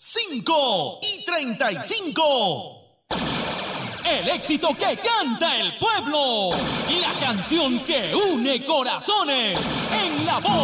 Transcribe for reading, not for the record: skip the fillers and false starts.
5:35. El éxito que canta el pueblo y la canción que une corazones en la voz